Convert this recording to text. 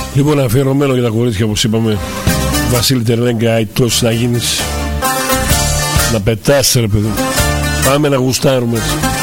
Λοιπόν, αφιερωμένο για τα κορίτσια, όπως είπαμε. Βασίλη Τερλέγκα, αητός να γίνεις. Να πετάς, ρε παιδί. Πάμε να γουστάρουμε έτσι.